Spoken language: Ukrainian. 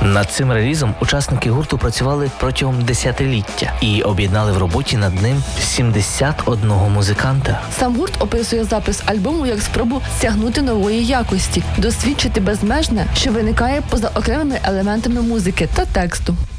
Над цим релізом учасники гурту працювали протягом десятиліття і об'єднали в роботі над ним 71 музиканта. Сам гурт описує запис альбому як спробу стягнути нової якості, досвідчити безмежне, що виникає поза окремими елементами музики та тексту.